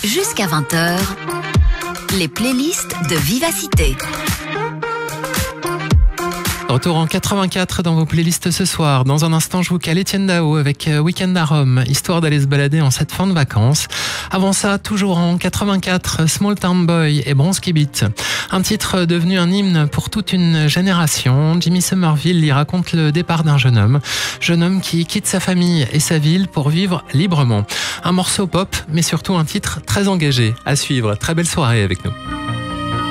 Jusqu'à 20h, les playlists de Vivacité. Retour en 84 dans vos playlists ce soir. Dans un instant, je vous cale Etienne Dao avec Week-end à Rome, histoire d'aller se balader en cette fin de vacances. Avant ça, toujours en 84, Small Town Boy et Bronski Beat. Un titre devenu un hymne pour toute une génération. Jimmy Somerville y raconte le départ d'un jeune homme qui quitte sa famille et sa ville pour vivre librement. Un morceau pop, mais surtout un titre très engagé. À suivre. Très belle soirée avec nous.